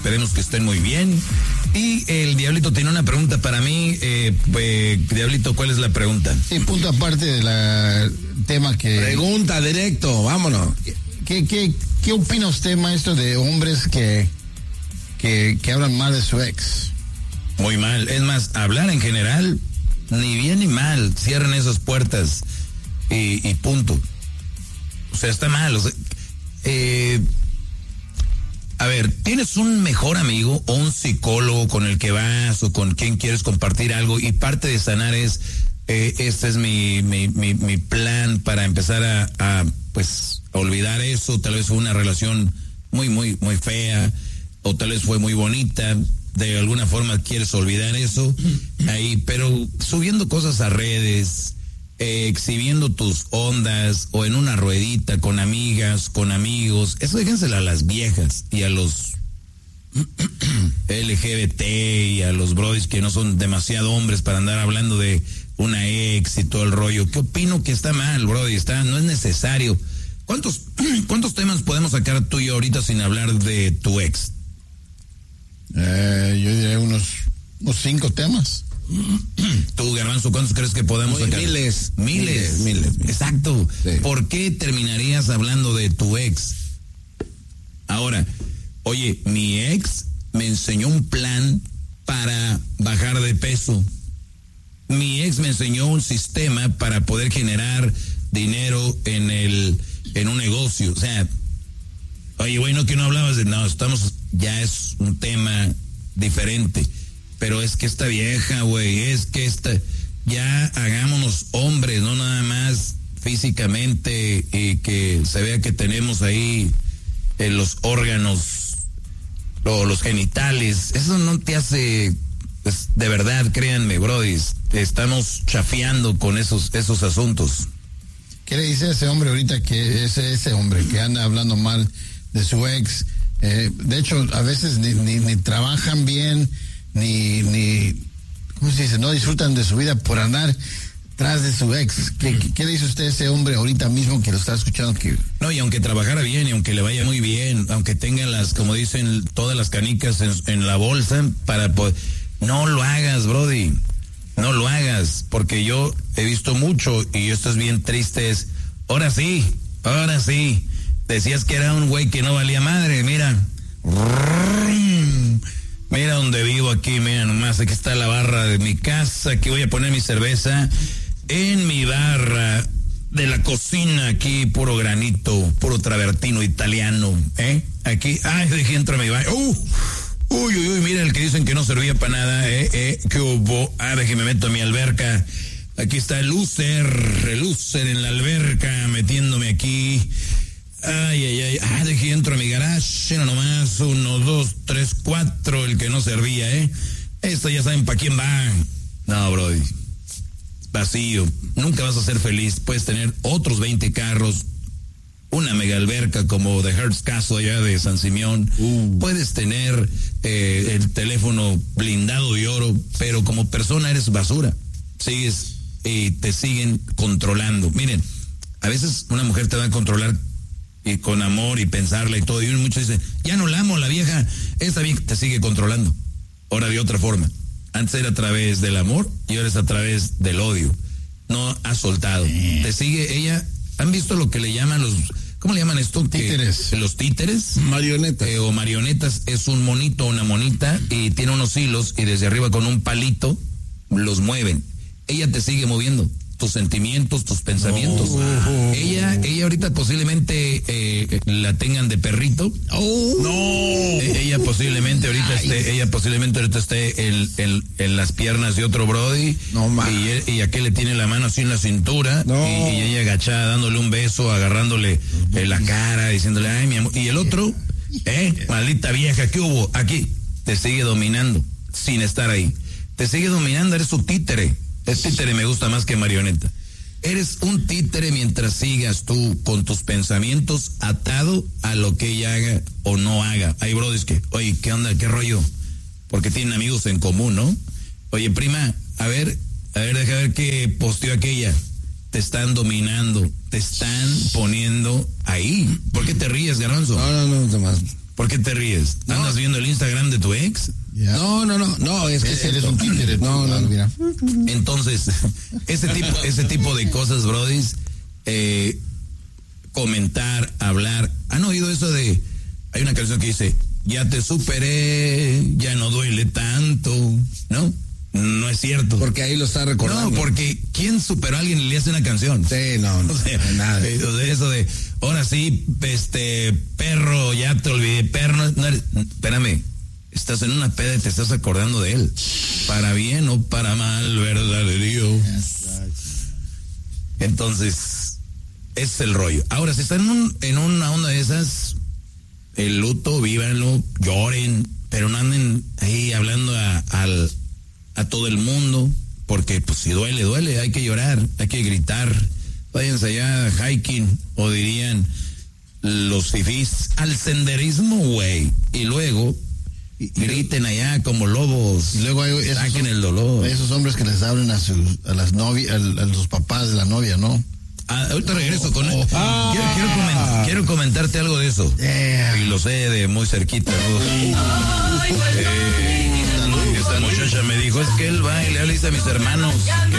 esperemos que estén muy bien. Y el Diablito tiene una pregunta para mí. Diablito, ¿cuál es la pregunta? Sí, punto aparte del tema que... Pregunta directo, vámonos. ¿Qué opina usted, maestro, de hombres que hablan mal de su ex? Muy mal. Es más, hablar en general, ni bien ni mal. Cierren esas puertas y punto. O sea, está mal. O sea, a ver, ¿tienes un mejor amigo o un psicólogo con el que vas o con quien quieres compartir algo? Y parte de sanar es, este es mi plan para empezar a olvidar eso. Tal vez fue una relación muy fea, o tal vez fue muy bonita. De alguna forma quieres olvidar eso ahí, pero subiendo cosas a redes, exhibiendo tus ondas, o en una ruedita con amigas, con amigos, eso déjenselo a las viejas y a los LGBT y a los brodis que no son demasiado hombres para andar hablando de una ex y todo el rollo. ¿Qué opino? Que está mal, brody, no es necesario. ¿Cuántos temas podemos sacar tú y yo ahorita sin hablar de tu ex? Yo diría unos 5 temas. Tú, Garbanzo, ¿cuántos crees que podemos sacar? Miles. Exacto. Sí. ¿Por qué terminarías hablando de tu ex? Ahora, oye, mi ex me enseñó un plan para bajar de peso. Mi ex me enseñó un sistema para poder generar dinero en un negocio. O sea, oye, güey, no, que no hablabas de... No, ya es un tema diferente. Pero es que esta vieja, güey, ya hagámonos hombres, no nada más físicamente, y que se vea que tenemos ahí los órganos, los genitales. Eso no te hace, pues, de verdad, créanme, brody, estamos chafeando con esos asuntos. ¿Qué le dice a ese hombre ahorita, que ese hombre que anda hablando mal de su ex? De hecho, a veces ni trabajan bien, ni ¿cómo se dice? No disfrutan de su vida por andar tras de su ex. ¿Qué le dice usted a ese hombre ahorita mismo que lo está escuchando? No, y aunque trabajara bien, y aunque le vaya muy bien, aunque tenga como dicen, todas las canicas en la bolsa, para poder... No lo hagas, brody. No lo hagas, porque yo he visto mucho, y esto es bien triste, ahora sí. Decías que era un güey que no valía madre, mira donde vivo aquí, mira nomás, aquí está la barra de mi casa, aquí voy a poner mi cerveza en mi barra de la cocina, aquí puro granito, puro travertino italiano, aquí, dejé entrar mi baño, uy, mira el que dicen que no servía para nada, que hubo, déjeme meto a mi alberca, aquí está el loser en la alberca, metiéndome aquí. Dejé entro a mi garage, no nomás, 1, 2, 3, 4, el que no servía, Esto ya saben para quién va. No, brody, vacío, nunca vas a ser feliz. Puedes tener otros 20 carros, una mega alberca como The Hearst Castle allá de San Simeón, puedes tener el teléfono blindado de oro, pero como persona eres basura, sigues y te siguen controlando. Miren, a veces una mujer te va a controlar y con amor y pensarla y todo, y muchos dicen, ya no la amo, la vieja, esta vieja te sigue controlando, ahora de otra forma. Antes era a través del amor y ahora es a través del odio. No ha soltado, te sigue ella. ¿Han visto lo que le llaman ¿cómo le llaman esto? Títeres. Los títeres, marionetas, o marionetas. Es un monito o una monita y tiene unos hilos, y desde arriba con un palito los mueven. Ella te sigue moviendo tus sentimientos, tus pensamientos. Ella ahorita posiblemente la tengan de perrito. Ella posiblemente ahorita esté en las piernas de otro brody. Y aquel le tiene la mano así en la cintura. Y ella agachada dándole un beso, agarrándole la cara, diciéndole, ay, mi amor. Y el otro, maldita vieja, ¿qué hubo? Aquí te sigue dominando sin estar ahí. Te sigue dominando, eres su títere. El títere me gusta más que marioneta. Eres un títere mientras sigas tú con tus pensamientos atado a lo que ella haga o no haga. Hay brodis que, oye, ¿qué onda? ¿Qué rollo? Porque tienen amigos en común, ¿no? Oye, prima, a ver, deja ver qué posteó aquella. Te están dominando, te están poniendo ahí. ¿Por qué te ríes, Garbanzo? No, más. ¿Por qué te ríes? ¿Andas viendo el Instagram de tu ex? Ya. No, es que Eres un títere. No, mira. Entonces, ese tipo de cosas, brodis, comentar, hablar. ¿Han oído eso de, hay una canción que dice, ya te superé, ya no duele tanto, ¿no? No es cierto. Porque ahí lo está recordando. No, porque ¿quién superó a alguien y le hace una canción? Sí, no, O sea, nada. Eso de, ahora sí, perro, ya te olvidé, perro, no eres, espérame, estás en una peda y te estás acordando de él. Para bien o para mal, verdad de Dios. Entonces, ese es el rollo. Ahora, si están en una onda de esas, el luto, vívanlo, lloren, pero no anden ahí hablando a todo el mundo, porque pues si duele, hay que llorar, hay que gritar. Váyanse allá hiking, o dirían los fifís, al senderismo, güey, y luego griten allá como lobos, Y luego hay saquen el dolor. esos hombres que les hablan a las novias, a los papás de la novia, ¿no? Ahorita regreso con él. Quiero comentarte algo de eso. Y lo sé de muy cerquita. Esta muchacha me dijo, es que él va y le habla a mis hermanos que